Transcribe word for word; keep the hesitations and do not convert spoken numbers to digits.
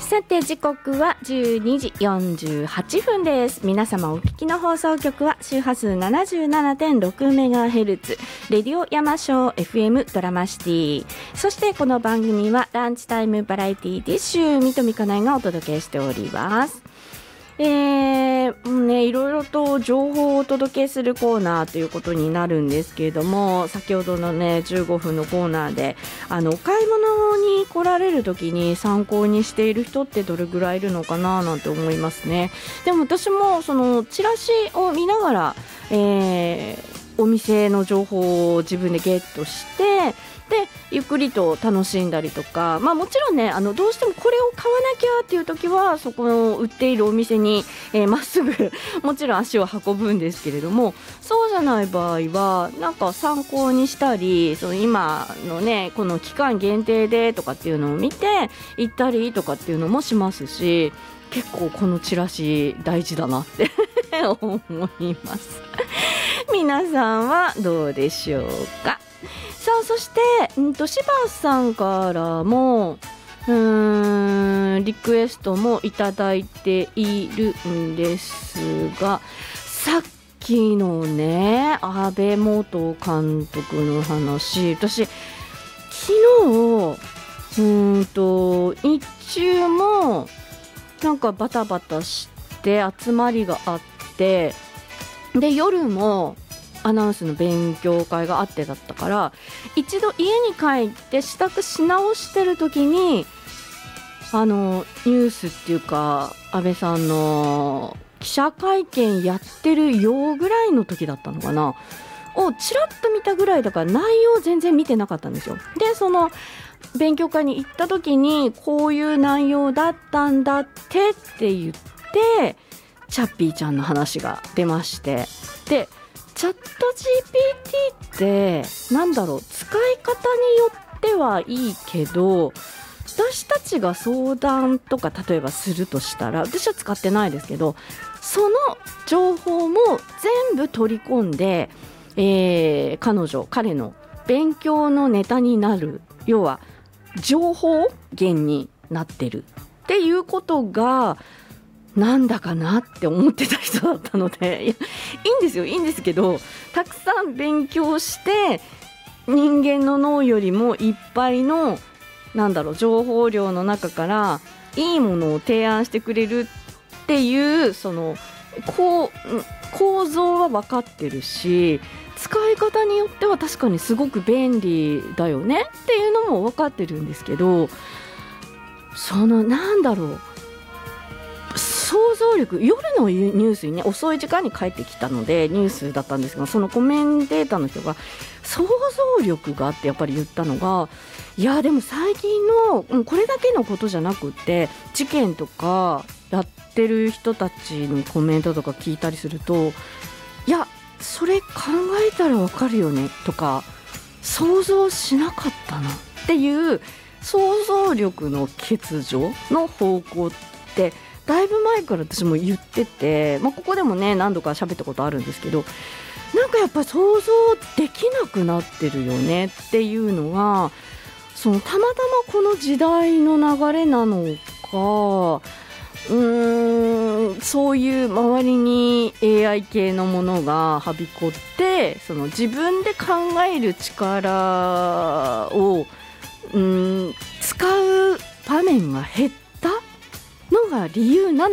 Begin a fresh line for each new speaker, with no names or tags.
さて時刻はじゅうにじよんじゅうはちふんです。皆様お聞きの放送局は周波数 ななじゅうななてんろくメガヘルツ レディオ山椒 エフエム ドラマシティ、そしてこの番組はランチタイムバラエティディッシュ水戸美香奈がお届けしております。えーね、いろいろと情報をお届けするコーナーということになるんですけれども、先ほどのねじゅうごふんのコーナーであのお買い物に来られる時に参考にしている人ってどれぐらいいるのかななんて思いますね。でも私もそのチラシを見ながら、えー、お店の情報を自分でゲットしてでゆっくりと楽しんだりとか、まあ、もちろんねあのどうしてもこれを買わなきゃっていう時はそこの売っているお店にえー、まっすぐもちろん足を運ぶんですけれども、そうじゃない場合はなんか参考にしたり、その今のねこの期間限定でとかっていうのを見て行ったりとかっていうのもしますし、結構このチラシ大事だなって思います皆さんはどうでしょうか。さあそして、うんと、柴さんからもうーんリクエストもいただいているんですが、さっきのね安倍元監督の話、私昨日うーんと日中もなんかバタバタして集まりがあって、で夜もアナウンスの勉強会があってだったから、一度家に帰って支度し直してる時にあのニュースっていうか安倍さんの記者会見やってるよぐらいの時だったのかなをちらっと見たぐらいだから、内容全然見てなかったんですよ。でその勉強会に行った時にこういう内容だったんだってって言ってチャッピーちゃんの話が出まして、でチャット ジーピーティー ってなんだろう、使い方によってはいいけど、私たちが相談とか例えばするとしたら、私は使ってないですけど、その情報も全部取り込んで、えー、彼女彼の勉強のネタになる、要は情報源になってるっていうことがなんだかなって思ってた人だったので、いやいいんですよいいんですけど、たくさん勉強して人間の脳よりもいっぱいのなんだろう情報量の中からいいものを提案してくれるっていうそのこう構造は分かってるし、使い方によっては確かにすごく便利だよねっていうのも分かってるんですけど、そのなんだろう想像力、夜のニュースにね遅い時間に帰ってきたのでニュースだったんですが、そのコメンテーターの人が想像力があってやっぱり言ったのが、いやでも最近のこれだけのことじゃなくって事件とかやってる人たちのコメントとか聞いたりすると、いやそれ考えたらわかるよねとか想像しなかったなっていう想像力の欠如の方向ってだいぶ前から私も言ってて、まあ、ここでもね何度か喋ったことあるんですけど、なんかやっぱ想像できなくなってるよねっていうのが、そのたまたまこの時代の流れなのか、うーんそういう周りに エーアイ 系のものがはびこって、その自分で考える力をうーん使う場面が減ったのが理由なの